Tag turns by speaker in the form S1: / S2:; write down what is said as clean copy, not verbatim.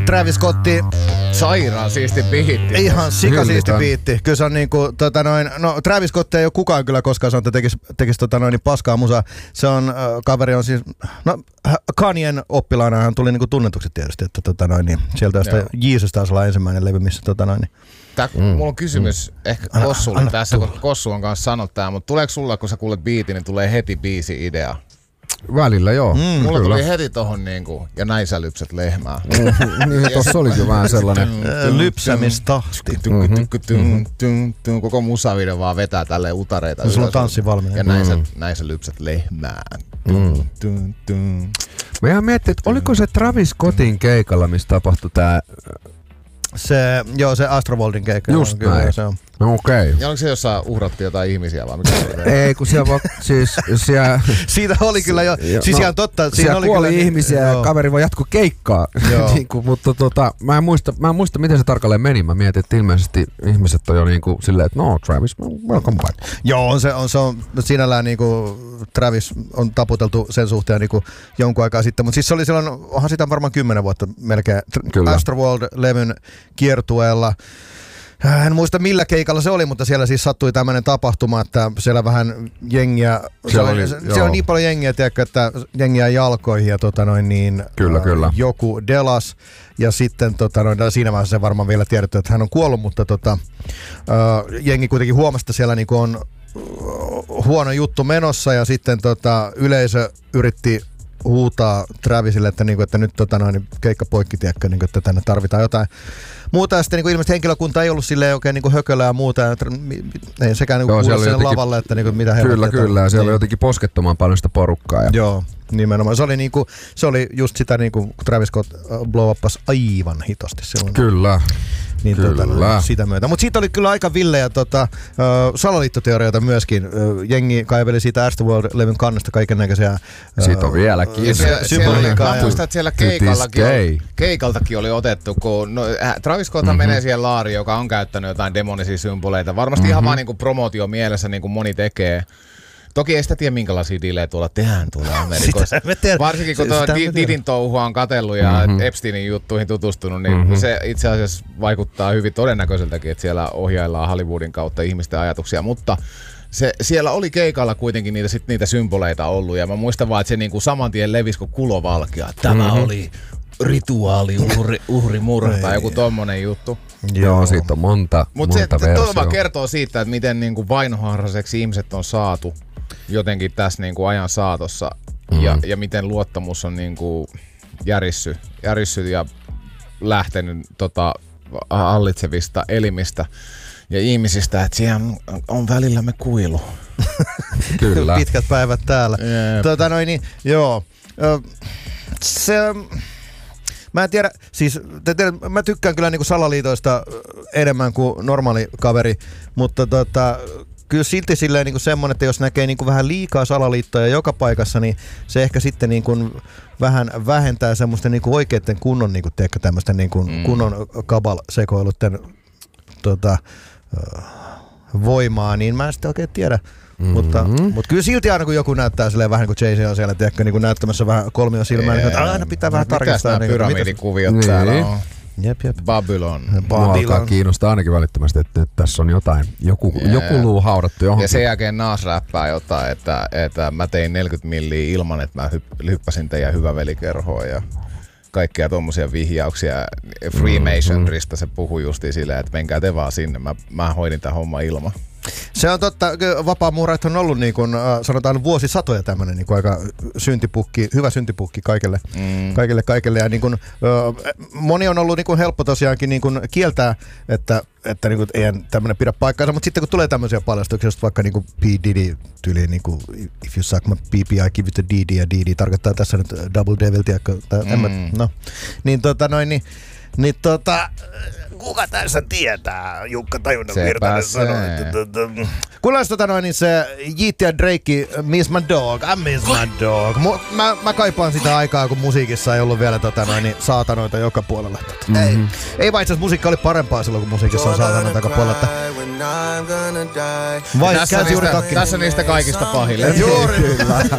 S1: Travis Scotti.
S2: Sairaan siisti biitti.
S1: Ihan sikasiisti biitti. Kyllä se on niinku, no Travis Scott ei ole kukaan kyllä koskaan sanonut, että tekisi paskaa musaa. Se on, kaveri on siis, no Kanyen oppilaana hän tuli niinku tunnetuksi tietysti, että sieltä sitä Jesus taisi olla ensimmäinen levy, missä
S2: mulla on kysymys ehkä Kossulle tässä, koska Kossu on kanssa sanonut tää, mutta tuleeko sulla, kun sä kuulet biitin, niin tulee heti biisi-idea?
S3: Välillä joo.
S2: Mulla tuli heti tohon niinku, ja näin sä lypsät lehmää.
S3: Niin tossa olikin vähän sellainen
S1: lypsämistahti.
S2: Koko musavideo vaan vetää tälleen utareita.
S1: Sulla on tanssivalmiina.
S2: Ja näin sä lypsät lehmää.
S3: Mä ihan miettii, että oliko se Travis Scottin keikalla, missä tapahtui tää...
S1: Se Astroworldin keikka.
S3: Just näin. Se on. No okei.
S2: Ja onko se jossain uhrattiin jotain ihmisiä vai mikä
S3: ei, kun siellä vaan, siis siellä...
S1: Siitä oli kyllä jo, siis ihan totta.
S3: Siellä oli kuoli kyllä, ihmisiä ja kaveri voi jatkuu keikkaa. Niinku, mutta mä en muista miten se tarkalleen meni. Mä mietin, että ilmeisesti ihmiset on jo niinku silleen, että no Travis, welcome back.
S1: Joo, on sinällään niinku Travis on taputeltu sen suhteen niinku jonkun aikaa sitten, mutta siis se oli silloin, onhan sitä varmaan 10 vuotta melkein Astroworld-levyn kiertueella. En muista millä keikalla se oli, mutta siellä siis sattui tämmöinen tapahtuma, että siellä vähän jengiä, siellä on niin paljon jengiä, tiedätkö, että jengiä jalkoihin ja
S3: kyllä.
S1: Joku delas ja sitten siinä vaiheessa se varmaan vielä tiedetty, että hän on kuollut, mutta jengi kuitenkin huomasi, että siellä niinku on huono juttu menossa ja sitten yleisö yritti huutaa Travisille, että nyt keikka poikki, tiedätkö, että tänne tarvitaan jotain muuta. Ja sitten ilmeisesti henkilökunta ei ollut silleen oikein hökölää ja muuta. Ei sekään kuule sen lavalle, että mitä helvettiä.
S3: Kyllä. Ja siellä oli jotenkin poskettoman paljon sitä porukkaa. Ja...
S1: Joo, nimenomaan. Se oli just sitä, kun Travis Scott blow uppas aivan hitosti silloin.
S3: Kyllä.
S1: Niin sitä myötä. Mutta siitä oli kyllä aika villejä salaliittoteorioita myöskin. Jengi kaiveli siitä Astroworld-levyn kannesta kaikennäköisiä
S3: siitä on vieläkin.
S2: Mä muistan, että siellä keikaltakin oli otettu, kun Travis Scott menee siihen laariin, joka on käyttänyt jotain demonisia symboleita. Varmasti ihan vaan niinku promootio mielessä, niin kuin moni tekee. Toki ei sitä tiedä, minkälaisia diilejä tehdään tuolla Amerikoissa. Varsinkin kun Didin touhua on katsellut ja Epsteinin juttuihin tutustunut, niin se itse asiassa vaikuttaa hyvin todennäköiseltäkin, että siellä ohjaillaan Hollywoodin kautta ihmisten ajatuksia. Mutta siellä oli keikalla kuitenkin niitä symboleita ollut ja mä muistan vaan, että se niinku saman tien levisi kuin kulovalkea. Tämä oli rituaali, uhrimurha tai joku tommonen juttu.
S3: Joo, siitä on monta versiota.
S2: Mutta kertoo siitä, että miten niinku vainoharhaiseksi ihmiset on saatu jotenkin tässä niinku ajan saatossa ja miten luottamus on niinku järissyt ja lähtenyt hallitsevista elimistä ja ihmisistä, että siellä on välillämme kuilu.
S3: Kyllä.
S1: Pitkät päivät täällä. Joo. Mä en tiedä, siis mä tykkään kyllä niinku salaliitoista enemmän kuin normaali kaveri, mutta kyllä silti silleen niinku semmonen, että jos näkee niinku vähän liikaa salaliittoja joka paikassa, niin se ehkä sitten niinku vähän vähentää semmoisten niinku oikeitten kunnon niinku tämmöisten niinku kunnon kabal-sekoilutten voimaa, niin mä en sitten oikein tiedä. Mutta kyllä silti aina kun joku näyttää silleen vähän kuin Jay-Z on siellä niin näyttämässä vähän kolmion silmää, niin että aina pitää vähän tarkistaa.
S2: Mitäs nämä pyramidikuviot täällä on?
S1: Jep.
S2: Babylon.
S3: Mua alkaa kiinnostaa ainakin välittömästi, että tässä on jotain, joku luu haudattu johonkin.
S2: Ja sen jälkeen Nas räppää jotain, että mä tein 40 milliä ilman, että mä hyppäsin teidän hyvävelikerhoon ja kaikkia tommosia vihjauksia. Freemasonrista se puhui justiin silleen, että menkää te vaan sinne, mä hoidin tämän homman ilman.
S1: Se on totta, vapaamuurait on ollut niin kuin, sanotaan vuosisatoja tämmöinen niin kuin aika hyvä syntipukki kaikille. Ja niin kuin, moni on ollut niin kuin helppo tosiaankin niin kuin kieltää, että niin kuin, ei tämmöinen pidä paikkaansa, mutta sitten kun tulee tämmöisiä paljastuksia, vaikka niin kuin P. Diddy tyyliin, niin kuin if you suck my PP, I give it to Diddy, ja Diddy tarkoittaa tässä nyt Double Devil, niin kuka tässä tietää? Jukka Tajunnan Virtanen sanoi. Kuuleeko niin se Yeezy ja Drake, Miss My Dog, I Miss My Dog. Mä kaipaan sitä aikaa, kun musiikissa ei ollut vielä saatanoita joka puolella. Ei vaan itse asiassa musiikka oli parempaa silloin, kun musiikissa on saatanoita joka puolella.
S2: Tässä niistä kaikista pahille.
S1: Juuri.